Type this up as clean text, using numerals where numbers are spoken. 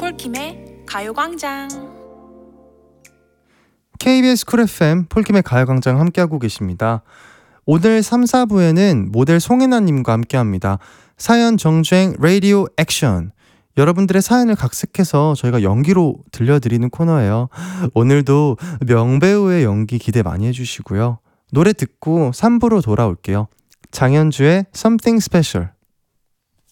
폴킴의 가요광장. KBS 쿨 FM 폴킴의 가요광장 함께하고 계십니다. 오늘 3, 4부에는 모델 송혜나님과 함께합니다. 사연 정주행 라디오 액션. 여러분들의 사연을 각색해서 저희가 연기로 들려드리는 코너예요. 오늘도 명배우의 연기 기대 많이 해주시고요. 노래 듣고 3부로 돌아올게요. 장현주의 Something Special.